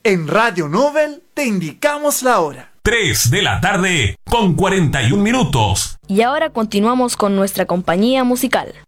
En Radio Nobel te indicamos la hora. 3 de la tarde con 41 minutos. Y ahora continuamos con nuestra compañía musical.